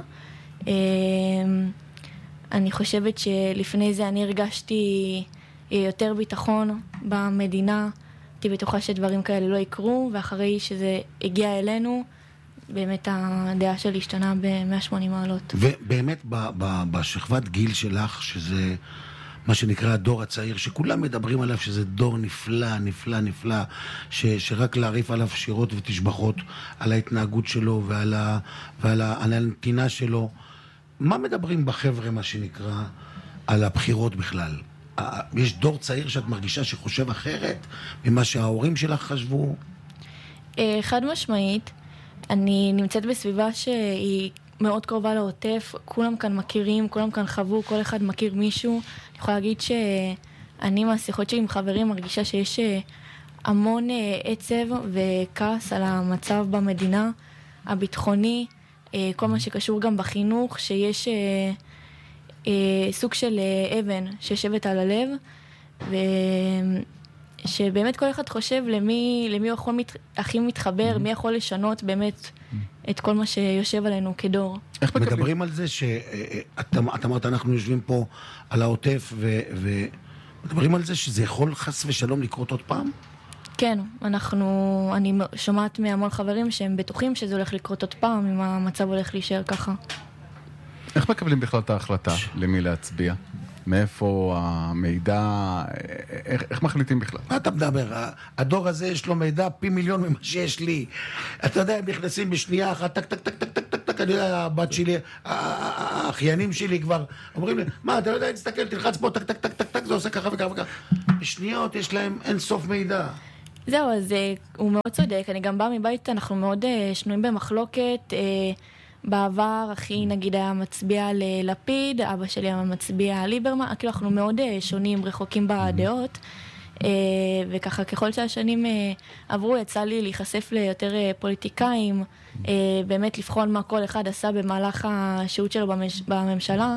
אני חושבת שלפני זה אני הרגשתי יותר ביטחון במדינה, הייתי בטוחה שדברים כאלה לא יקרו, ואחרי שזה הגיע אלינו, באמת הדעה שלי השתנה ב-180 מעלות. ובאמת בשכבת גיל שלך, שזה מה שנקרא הדור הצעיר, שכולם מדברים עליו שזה דור נפלא, נפלא, נפלא, שרק להריף עליו שירות ותשבחות על ההתנהגות שלו ועל הנתינה שלו. מה מדברים בחבר'ה, מה שנקרא, על הבחירות בכלל? יש דור צעיר שאת מרגישה שחושב אחרת ממה שההורים שלך חשבו? חד משמעית. אני נמצאת בסביבה שהיא מאוד קרובה לעוטף, כולם כאן מכירים, כולם כאן חוו, כל אחד מכיר מישהו. אני יכולה להגיד שאני מהשיחות שלי עם חברים מרגישה שיש המון עצב וכעס על המצב במדינה, הביטחוני, כל מה שקשור גם בחינוך, שיש סוג של אבן שיושבת על הלב, שבאמת כל אחד חושב למי הוא יכול הכי מתחבר, מי יכול לשנות באמת את כל מה שיושב עלינו כדור. מדברים על זה את אמרת, אנחנו יושבים פה על העוטף, ומדברים על זה שזה יכול חס ושלום לקרות עוד פעם? כן, אני שומעת מהמון חברים שהם בטוחים שזה הולך לקרות עוד פעם, אם המצב הולך להישאר ככה. איך מקבלים בכלל את ההחלטה למי להצביע? מאיפה המידע? איך מחליטים בכלל? מה אתה מדבר? הדור הזה יש לו מידע פי מיליון ממה שיש לי. אתה יודע, הם נכנסים בשנייה אחת, טק, טק, טק, טק, טק, טק, טק, אני יודע, הבת שלי, האחיינים שלי כבר אומרים לי, מה, אתה לא יודע, תסתכל, תלחץ פה, טק, טק, טק, טק, טק, זה עושה ככה וככה וככה. בשניות יש להם אין סוף מידע. זהו, אז הוא מאוד צודק. אני גם באה מבית, אנחנו מאוד שנויים במחלוקת. בעבר, אחי נגיד היה מצביע ללפיד, אבא שלי היה מצביע ליברמן, כאילו אנחנו מאוד שונים, רחוקים בדעות, וככה ככל שהשנים עברו, יצא לי להיחשף ליותר פוליטיקאים, באמת לבחון מה כל אחד עשה במהלך השהות שלו בממשלה,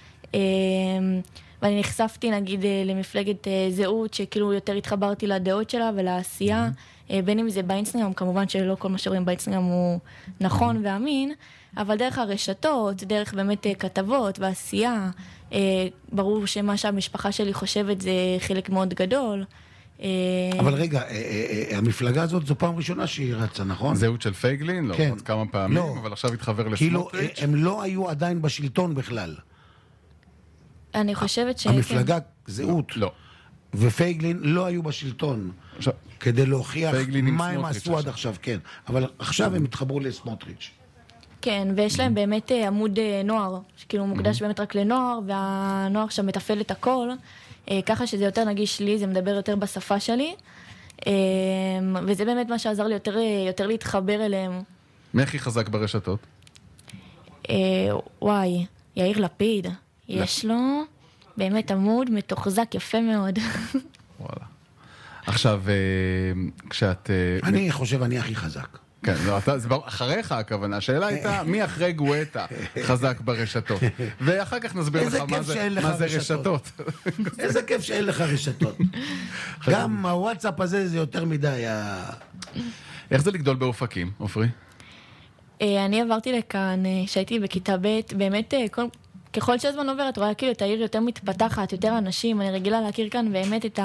ואני נחשפתי נגיד למפלגת זהות, שכאילו יותר התחברתי לדעות שלה ולעשייה, בין אם זה באינסטגרם, כמובן שלא כל מה שרואים באינסטגרם הוא נכון ואמין, אבל דרך הרשתות, דרך באמת כתבות ועשייה, ברור שמה שהמשפחה שלי חושבת זה חלק מאוד גדול. אבל רגע, המפלגה הזאת זו פעם ראשונה שהיא רצה, נכון? זהות של פייגלין? לא, עוד כמה פעמים, אבל עכשיו התחבר לסמוטריץ'. כאילו, הם לא היו עדיין בשלטון בכלל. אני חושבת ש... המפלגה זהות. לא. ופייגלין לא היו בשלטון. כדי להוכיח מה הם עשו עד עכשיו, כן. אבל עכשיו הם התחברו לסמוטריץ'. כן, ויש להם באמת עמוד נוער, שכאילו מוקדש באמת רק לנוער, והנוער שם מטפל את הכל, ככה שזה יותר נגיש לי, זה מדבר יותר בשפה שלי, וזה באמת מה שעזר לי יותר להתחבר אליהם. מי הכי חזק ברשתות? וואי, יאיר לפיד, יש לו, באמת עמוד מתוחזק יפה מאוד. וואלה. עכשיו, כשאת... אני חושב, אני הכי חזק. כן, זה אחריך הכוונה. השאלה הייתה, מי אחרי גואטה חזק ברשתות? ואחר כך נסביר לך מה זה רשתות. איזה כיף שאין לך רשתות. גם הוואטסאפ הזה זה יותר מדי. איך זה לגדול באופקים, עופרי? אני עברתי לכאן, שהייתי בכיתה ב', באמת, ככל שהזמן עובר, את רואה כאילו את העיר יותר מתפתחת, יותר אנשים, אני רגילה להכיר כאן באמת את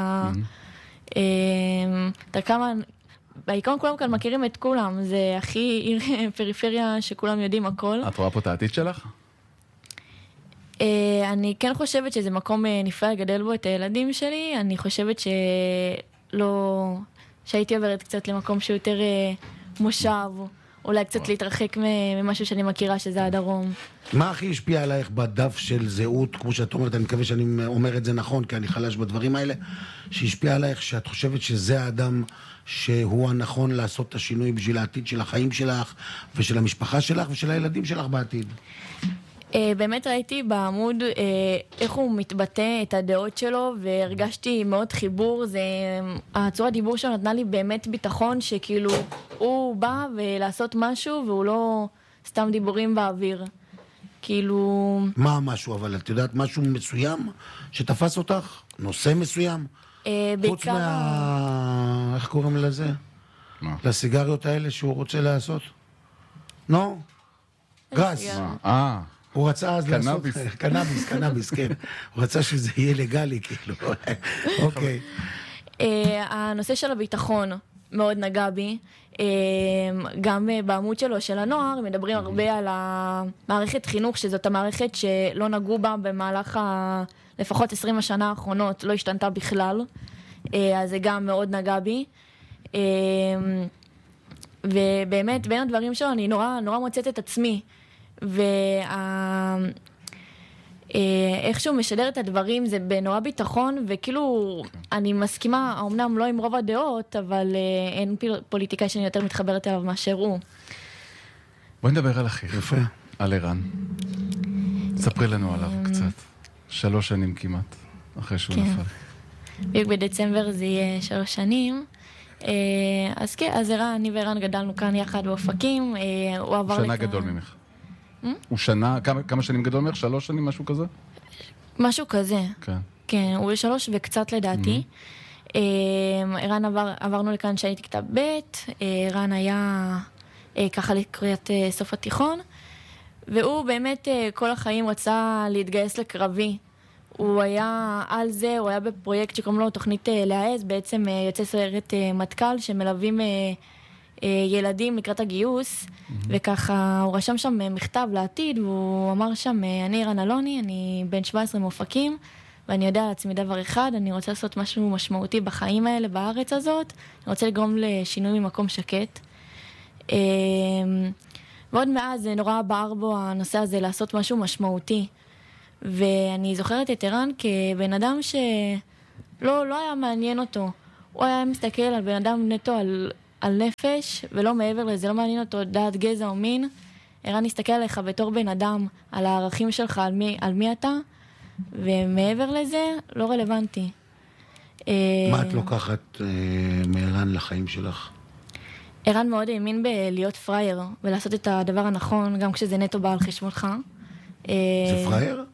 כמה... בעיקרון כולם כאן מכירים את כולם, זה הכי עיר פריפריה שכולם יודעים הכל. את רואה פה את העתיד שלך? אני כן חושבת שזה מקום נפלא לגדל בו את הילדים שלי, אני חושבת שהייתי עוברת קצת למקום שהוא יותר מושב, אולי קצת להתרחק ממשהו שאני מכירה שזה הדרום. מה הכי השפיע עלייך בדף של זהות, כמו שאת אומרת, אני מקווה שאני אומר את זה נכון, כי אני חלש בדברים האלה, שהשפיע עלייך שאת חושבת שזה האדם שהוא הנכון לעשות את השינוי בשביל העתיד של החיים שלך, ושל המשפחה שלך, ושל הילדים שלך בעתיד? באמת ראיתי בעמוד איך הוא מתבטא את הדעות שלו, והרגשתי מאוד חיבור. הצורת דיבור שלו נתנה לי באמת ביטחון שכאילו הוא בא ולעשות משהו והוא לא סתם דיבורים באוויר. כאילו... מה משהו? אבל את יודעת משהו מסוים שתפס אותך? נושא מסוים? חוץ איך קוראים לזה? לסיגריות האלה שהוא רוצה לעשות? נו? גס. הוא רצה אז לעשות... קנאביס, כן. הוא רצה שזה יהיה לגלי, כאילו. אוקיי. הנושא של הביטחון מאוד נגע בי. גם בעמוד שלו, של הנוער, מדברים הרבה על המערכת חינוך, שזאת המערכת שלא נגעו בה במהלך לפחות 20 השנה האחרונות, לא השתנתה בכלל. אז זה גם מאוד נגע בי. ובאמת, בין הדברים שלו, אני נורא מוצאת את עצמי. איך שהוא משדר את הדברים זה בנורא ביטחון, וכאילו אני מסכימה, אמנם לא עם רוב הדעות, אבל אין פוליטיקאי שאני יותר מתחברת אליו מאשר הוא. בואי נדבר על אחיך, על ערן. ספרי לנו עליו קצת. 3 שנים כמעט, אחרי שהוא נפל. בדיוק בדצמבר זה יהיה 3 שנים. אז כן, אז אני וערן גדלנו כאן יחד באופקים. שנה גדול ממך. הוא שנה, כמה שנים גדול ממך? 3 שנים, משהו כזה? משהו כזה. כן. כן, הוא 3 וקצת לדעתי. ערן עברנו לכאן שהייתי כיתה ב', ערן היה ככה לקראת סוף התיכון, והוא באמת כל החיים רצה להתגייס לקרבי. הוא היה על זה, הוא היה בפרויקט שקוראים לו תוכנית להעז, בעצם יוצא סיירת מטכ"ל שמלווים ילדים לקראת הגיוס, וככה הוא רשם שם מכתב לעתיד, והוא אמר שם, אני ערן אלוני, אני בן 17 מאופקים, ואני יודע על עצמי דבר אחד, אני רוצה לעשות משהו משמעותי בחיים האלה, בארץ הזאת, אני רוצה לגרום לשינוי ממקום שקט. ועוד מאז זה נורא בער בו הנושא הזה לעשות משהו משמעותי. ואני זוכרת את ערן כבן אדם שלא היה מעניין אותו. הוא היה מסתכל על בן אדם נטו על נפש, ולא מעבר לזה, לא מעניין אותו דעת, גזע או מין. ערן הסתכל עליך בתור בן אדם, על הערכים שלך, על מי אתה, ומעבר לזה, לא רלוונטי. מה את לוקחת מערן לחיים שלך? ערן מאוד האמין בלהיות פרייר, ולעשות את הדבר הנכון, גם כשזה נטו בא על חשבונך. זה פרייר?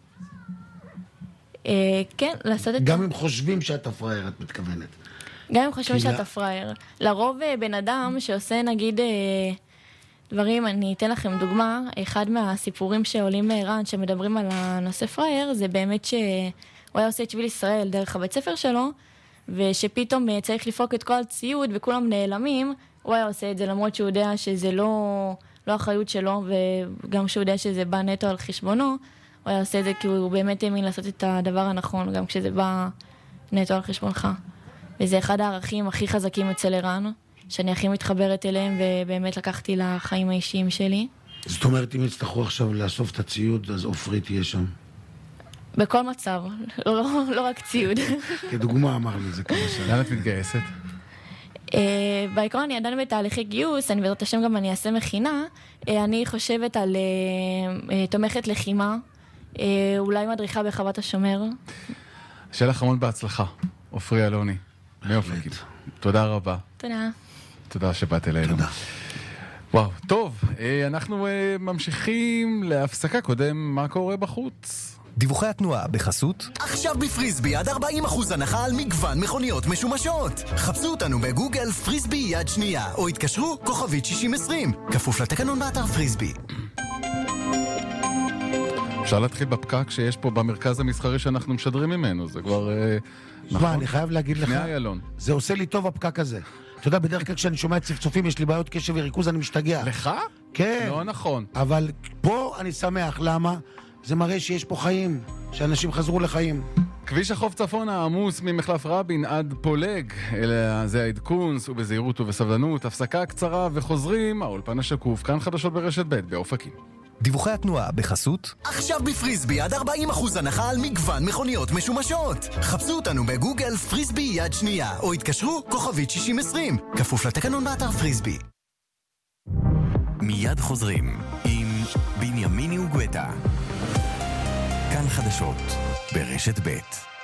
כן, לעשות את... גם אם חושבים שאתה פרייר, את מתכוונת. גם אם חושבים שאתה פרייר. לרוב בן אדם שעושה נגיד דברים, אני אתן לכם דוגמה, אחד מהסיפורים שעולים מערן שמדברים על הנושא פרייר, זה באמת שהוא היה עושה את שביל ישראל דרך הבית ספר שלו, ושפתאום צריך לפרוק את כל הציוד וכולם נעלמים, הוא היה עושה את זה למרות שהוא יודע שזה לא אחריות שלו, וגם שהוא יודע שזה בא נטו על חשבונו, הוא היה עושה את זה כי הוא באמת האמין לעשות את הדבר הנכון, גם כשזה בא נטו על חשבונך. וזה אחד הערכים הכי חזקים אצל ערן, שאני הכי מתחברת אליהם, ובאמת לקחתי לחיים האישיים שלי. זאת אומרת, אם יצטרכו עכשיו לאסוף את הציוד, אז עופרי תהיה שם. בכל מצב, לא רק ציוד. כדוגמה אמרנו זה כמה שנים. לאן את מתגייסת? בעיקרון אני עדיין בתהליכי גיוס, אני בעזרת השם גם אני אעשה מכינה. אני חושבת על תומכת לחימה, אולי מדריכה בחוות השומר. שיהיה לך המון בהצלחה, עופרי אלוני, מאופקים. תודה רבה. תודה. תודה שבאת אלינו. תודה. וואו, טוב, אנחנו ממשיכים להפסקה קודם, מה קורה בחוץ? דיווחי התנועה בחסות עכשיו בפריסבי עד 40% הנחה על מגוון מכוניות משומשות. חפשו אותנו בגוגל פריסבי יד שנייה או התקשרו כוכבית 6020 כפוף לתקנון באתר פריסבי. אפשר להתחיל בפקק שיש פה במרכז המסחרי שאנחנו משדרים ממנו, זה כבר נכון. אני חייב להגיד לך, זה עושה לי טוב הפקק הזה. אתה יודע, בדרך כלל כשאני שומע צפצופים, יש לי בעיות קשב וריכוז, אני משתגע. לך? כן. לא נכון. אבל פה אני שמח, למה? זה מראה שיש פה חיים, שאנשים חזרו לחיים. כביש החוף צפון העמוס ממחלף רבין עד פולג, אלה זה העדכון, סעו בזהירות ובסבלנות, הפסקה קצרה וחוזרים, האולפן השקוף, כאן חדשות ברשת ב' באופקים. דיווחי התנועה בחסות עכשיו בפריסבי עד 40% הנחה על מגוון מכוניות משומשות. חפשו אותנו בגוגל פריסבי יד שנייה או התקשרו כוכבית 6020 כפוף לתקנון באתר פריסבי. מיד חוזרים עם בנימיני וגואטה. כאן חדשות ברשת ב'.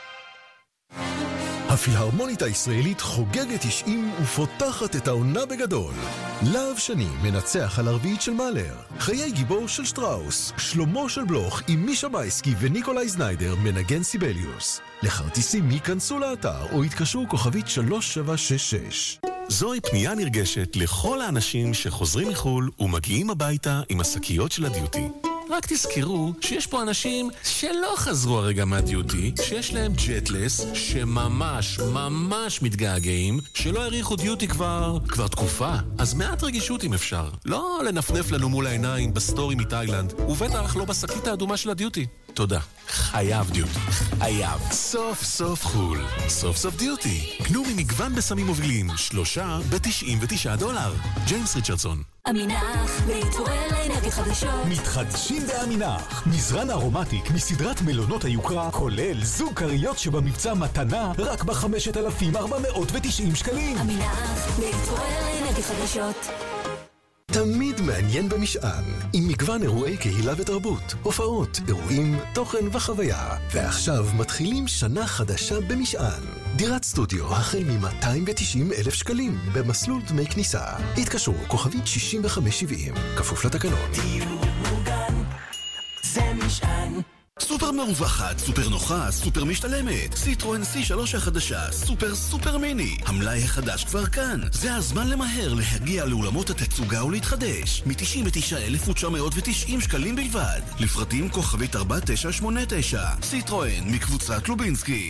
הפילהרמונית הישראלית חוגגת 90 ופותחת את העונה בגדול. להב שני מנצח על הרביעית של מאלר. חיי גיבור של שטראוס. שלמה של בלוך עם מישה מייסקי וניקולאי זניידר מנגן סיבליוס. לכרטיסים ייכנסו לאתר או יתקשרו כוכבית 3766. זוהי פנייה נרגשת לכל האנשים שחוזרים מחול ומגיעים הביתה עם השקיות של הדיוטי. רק תזכרו שיש פה אנשים שלא חזרו הרגע מהדיוטי, שיש להם ג'טלס, שממש מתגעגעים, שלא העריכו דיוטי כבר תקופה. אז מעט רגישות אם אפשר. לא לנפנף לנו מול העיניים בסטורי מתאילנד, ובטח לא בשקית האדומה של הדיוטי. תודה. חייב דיוטי. חייב. סוף סוף חול. סוף סוף דיוטי. קנו ממגוון בסמים מובילים. 3 ב$99. ג'יימס ריצ'רדסון. אמינח, להתעורר לאנרגיה חדשות. מתחדשים באמינח. מזרן ארומטיק מסדרת מלונות היוקרה, כולל זוג קריות שבמבצע מתנה רק ב$5,490 שקלים. אמינח, להתעורר לאנרגיה חדשות. תמיד מעניין במשען, עם מגוון אירועי קהילה ותרבות, הופעות, אירועים, תוכן וחוויה. ועכשיו מתחילים שנה חדשה במשען. דירת סטודיו החל מ$290,000 שקלים, במסלול דמי כניסה. התקשרו כוכבית 6570, כפוף לתקנון. דיור מוגן, זה משען. סופר מרווחת, סופר נוחה, סופר משתלמת. סיטרואן C3 החדשה, סופר מיני. המלאי החדש כבר כאן. זה הזמן למהר להגיע לאולמות התצוגה ולהתחדש. מ-99,990 שקלים בלבד. לפרטים כוכבית 4989. סיטרואן מקבוצת לובינסקי.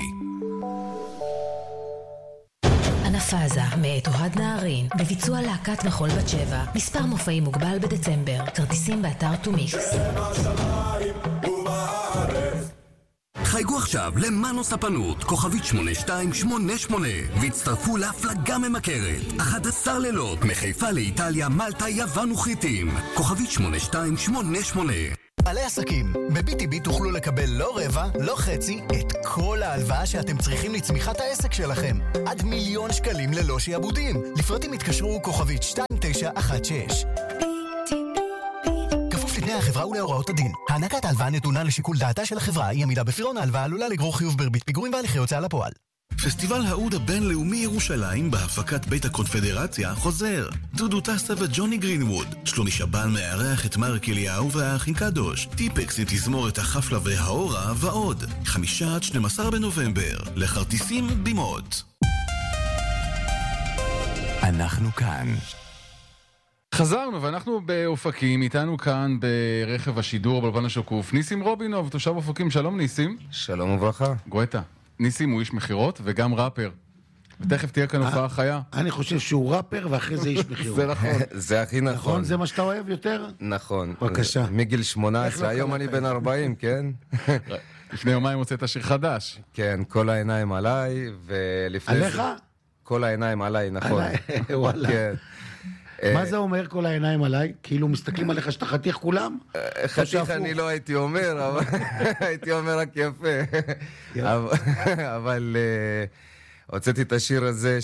אנפאזה מאת אוהד נהרין בביצוע להקת מחול בת שבע. מספר מופעים מוגבל בדצמבר. כרטיסים באתר טומיקס. חייגו עכשיו למנו ספנות, כוכבית 8288, והצטרפו להפלגה ממכרת. 11 לילות, מחיפה לאיטליה, מלטה, יוון וכריתים. כוכבית 8288. בעלי עסקים, ב-BTB תוכלו לקבל לא רבע, לא חצי, את כל ההלוואה שאתם צריכים לצמיחת העסק שלכם. עד $1,000,000 שקלים ללא שיעבודים. לפרטים התקשרו כוכבית 2916. לפני החברה ולהוראות הדין. הענקת ההלוואה נתונה לשיקול דעתה של החברה, היא עמידה בפירעון ההלוואה עלולה לגרור חיוב בריבית פיגורים והליכי הוצאה לפועל. פסטיבל האוד הבינלאומי ירושלים בהפקת בית הקונפדרציה חוזר. דודו טסה וג'וני גרינווד. שלומי שבן מארח את מרק אליהו והאחים קדוש. טיפקס עם תזמורת החפלה והאורה ועוד. 5 עד 12 בנובמבר. לכרטיסים בימות. אנחנו כאן. חזרנו ואנחנו באופקים, איתנו כאן ברכב השידור באולפן השקוף ניסים רובינוב, תושב אופקים. שלום ניסים. שלום וברכה. גואטה, ניסים הוא איש מחירות וגם ראפר, ותכף תהיה כאן הופעה חיה. אני חושב שהוא ראפר ואחרי זה איש מחירות. זה נכון. זה הכי נכון. נכון, זה מה שאתה אוהב יותר? נכון. בבקשה. מגיל 18, היום אני בן 40, כן? לפני יומיים הוצאת שיר חדש. כן, כל העיניים עליי, ולפני... עליך? כל העיניים עליי, נכון. וואלה. כן. מה זה אומר כל העיניים עליי? כאילו מסתכלים עליך שאתה חתיך כולם? חתיך אני לא הייתי אומר, אבל הייתי אומר רק יפה. אבל הוצאתי את השיר הזה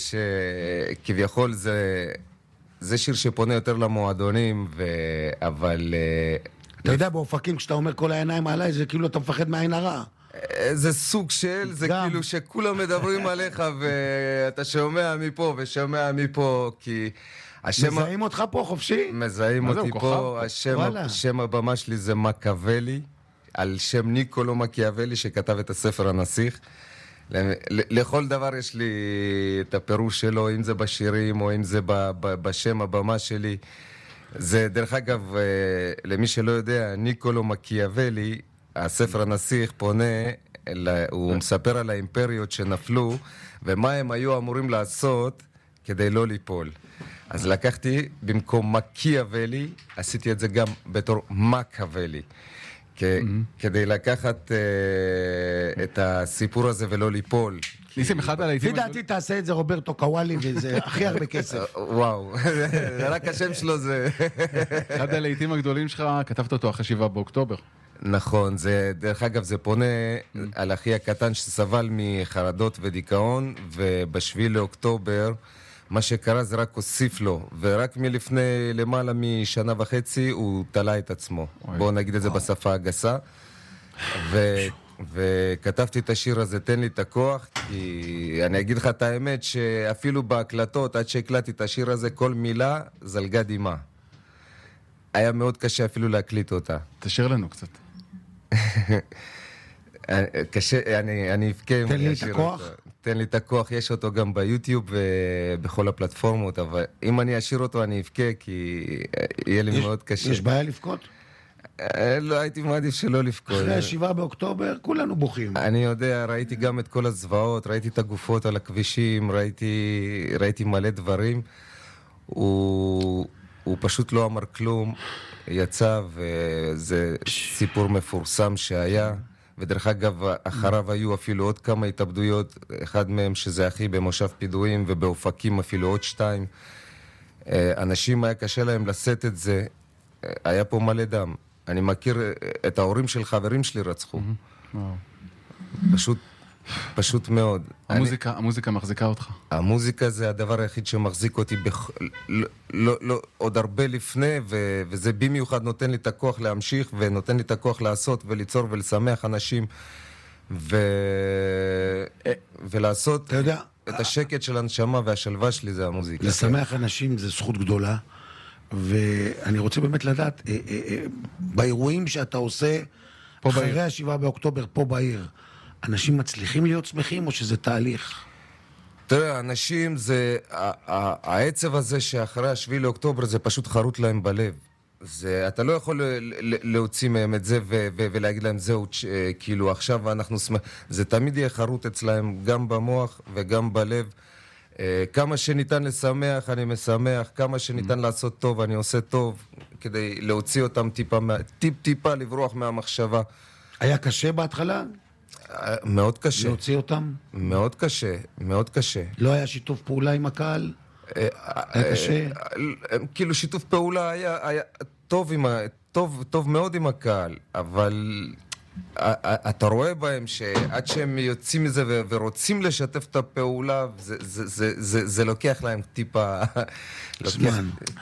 שכביכול זה שיר שפונה יותר למועדונים, אבל אתה יודע, באופקים, כשאתה אומר כל העיניים עליי, זה כאילו אתה מפחד מהעין הרע. זה סוג של, זה כאילו שכולם מדברים עליך, ואתה שומע מפה ושומע מפה, כי... מזהים אותך פה חופשי? מזהים אותי פה, השם הבמה שלי זה מקאוולי, על שם ניקולו מקיאוולי שכתב את הספר הנסיך. לכל דבר יש לי את הפירוש שלו, אם זה בשירים או אם זה בשם הבמה שלי. זה דרך אגב, למי שלא יודע, ניקולו מקיאוולי, הספר הנסיך פונה, הוא מספר על האימפריות שנפלו ומה הם היו אמורים לעשות כדי לא ליפול. אז לקחתי במקום מקיאוולי, עשיתי את זה גם בתור מקאוולי. כדי לקחת את הסיפור הזה ולא ליפול. ניסים, אחד הלהיטים... לפי דעתי תעשה את זה רוברטו קוואלי, וזה הכי הרבה כסף. וואו, רק השם שלו זה... אחד הלהיטים הגדולים שלך, כתבת אותו אחרי 7 באוקטובר. נכון, דרך אגב זה פונה על אחי הקטן שסבל מחרדות ודיכאון, וב7 לאוקטובר מה שקרה זה רק הוסיף לו, ורק מלפני למעלה משנה וחצי הוא תלה את עצמו. בואו נגיד את זה בשפה הגסה. וכתבתי את השיר הזה, תן לי את הכוח, כי אני אגיד לך את האמת שאפילו בהקלטות, עד שהקלטתי את השיר הזה, כל מילה זלגה דמעה. היה מאוד קשה אפילו להקליט אותה. תשאיר לנו קצת. קשה, אני אבכה. תן לי את הכוח? תן לי את הכוח, יש אותו גם ביוטיוב ובכל הפלטפורמות, אבל אם אני אשאיר אותו אני אבכה, כי יהיה לי מאוד קשה. יש בעיה לבכות? לא, הייתי מעדיף שלא לבכות. אחרי 7 באוקטובר כולנו בוכים. אני יודע, ראיתי גם את כל הזוועות, ראיתי את הגופות על הכבישים, ראיתי מלא דברים. הוא פשוט לא אמר כלום, יצא, וזה סיפור מפורסם שהיה. ודרך אגב, אחריו היו אפילו עוד כמה התאבדויות, אחד מהם שזה אחי במושב פידויים, ובאופקים אפילו עוד 2. אנשים היה קשה להם לשאת את זה, היה פה מלא דם. אני מכיר את ההורים של חברים שלי רצחו. פשוט מאוד. המוזיקה מחזיקה אותך. המוזיקה זה הדבר היחיד שמחזיק אותי עוד הרבה לפני, וזה במיוחד נותן לי את הכוח להמשיך, ונותן לי את הכוח לעשות וליצור ולשמח אנשים, ולעשות את השקט של הנשמה והשלווה שלי, זה המוזיקה. לשמח אנשים זה זכות גדולה, ואני רוצה באמת לדעת, באירועים שאתה עושה אחרי 7 באוקטובר פה בעיר, אנשים מצליחים להיות שמחים או שזה תהליך? תראה, אנשים זה, העצב הזה שאחרי 7 לאוקטובר זה פשוט חרוט להם בלב. אתה לא יכול להוציא מהם את זה ולהגיד להם זהו, כאילו עכשיו אנחנו שמחים. זה תמיד יהיה חרוט אצלהם גם במוח וגם בלב. כמה שניתן לשמח אני משמח, כמה שניתן לעשות טוב אני עושה טוב, כדי להוציא אותם טיפה לברוח מהמחשבה. היה קשה בהתחלה? מאוד קשה. להוציא אותם? מאוד קשה, מאוד קשה. לא היה שיתוף פעולה עם הקהל? היה קשה? כאילו שיתוף פעולה היה טוב מאוד עם הקהל, אבל אתה רואה בהם שעד שהם יוצאים מזה ורוצים לשתף את הפעולה, זה לוקח להם טיפה... זמן.